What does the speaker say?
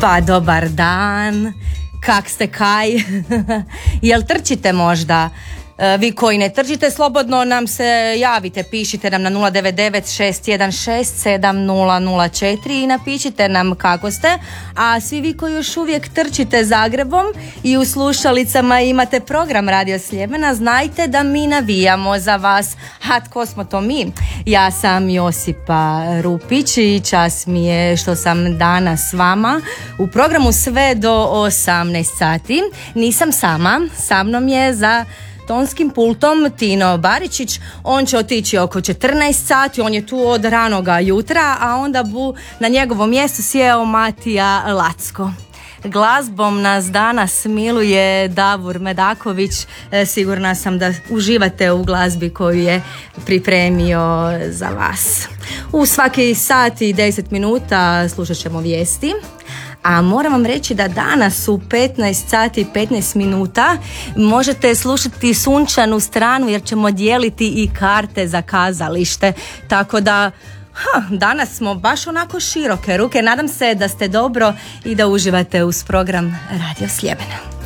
Pa dobar dan, kak ste kaj? Jel trčite možda? Vi koji ne trčite, slobodno nam se javite, pišite nam na 099-616-7004 i napišite nam kako ste. A svi vi koji još uvijek trčite Zagrebom i u slušalicama imate program Radio Sljemena, znajte da mi navijamo za vas. A tko smo to mi? Ja sam Josipa Rupić i čast mi je što sam danas s vama u programu sve do 18 sati. Nisam sama, sa mnom je za tonskim pultom Tino Baričić. On će otići oko 14 sati, on je tu od ranoga jutra, a onda na njegovo mjesto sjeo Matija Lacko. Glazbom nas danas miluje Davor Medaković. Sigurna sam da uživate u glazbi koju je pripremio za vas. U svaki sat i 10 minuta slušat ćemo vijesti. A moram vam reći da danas u 15 sati i 15 minuta možete slušati Sunčanu stranu jer ćemo dijeliti i karte za kazalište. Tako da danas smo baš onako široke ruke. Nadam se da ste dobro i da uživate uz program Radio Sljemena.